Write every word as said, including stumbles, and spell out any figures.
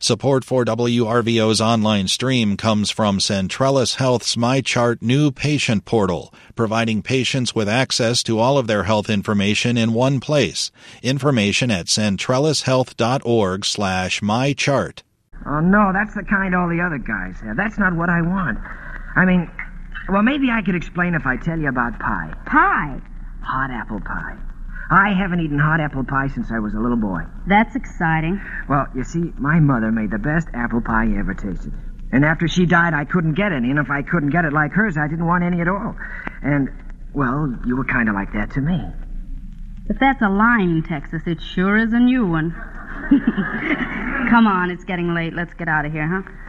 Support for W R V O's online stream comes from Centrellis Health's MyChart new patient portal, providing patients with access to all of their health information in one place. Information at centrellishealth.org slash mychart. Oh, no, that's the kind all the other guys have. That's not what I want. I mean, well, maybe I could explain if I tell you about pie. Pie? Hot apple pie. I haven't eaten hot apple pie since I was a little boy. That's exciting. Well, you see, my mother made the best apple pie you ever tasted. And after she died, I couldn't get any. And if I couldn't get it like hers, I didn't want any at all. And, well, you were kind of like that to me. If that's a line, Texas, it sure is a new one. Come on, it's getting late. Let's get out of here, huh?